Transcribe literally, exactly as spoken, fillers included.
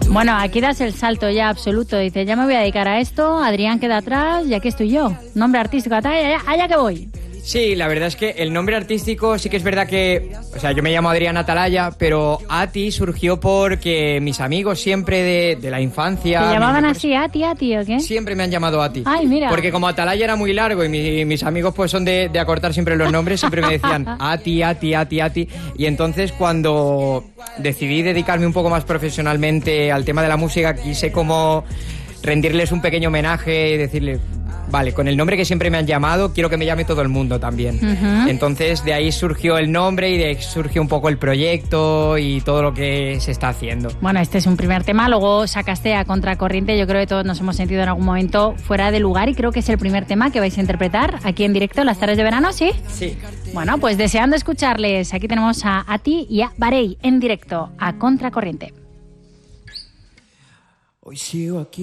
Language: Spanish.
Bueno, aquí das el salto ya absoluto. Dice, ya me voy a dedicar a esto, Adrián queda atrás y aquí estoy yo. Nombre artístico, allá, allá que voy. Sí, la verdad es que el nombre artístico sí que es verdad que... O sea, yo me llamo Adrián Atalaya, pero Ati surgió porque mis amigos siempre de, de la infancia... ¿Te llamaban así, Ati, Ati o qué? Siempre me han llamado Ati. Ay, mira. Porque como Atalaya era muy largo y mi, mis amigos pues son de, de acortar siempre los nombres, siempre me decían Ati, Ati, Ati, Ati. Y entonces cuando decidí dedicarme un poco más profesionalmente al tema de la música, quise como rendirles un pequeño homenaje y decirle... Vale, con el nombre que siempre me han llamado, quiero que me llame todo el mundo también. Uh-huh. Entonces, de ahí surgió el nombre y de ahí surgió un poco el proyecto y todo lo que se está haciendo. Bueno, este es un primer tema, luego sacaste a Contracorriente. Yo creo que todos nos hemos sentido en algún momento fuera de lugar y creo que es el primer tema que vais a interpretar aquí en directo en las tardes de verano, ¿sí? Sí. Bueno, pues deseando escucharles. Aquí tenemos a Ati y a Barei en directo, a Contracorriente. Hoy sigo aquí.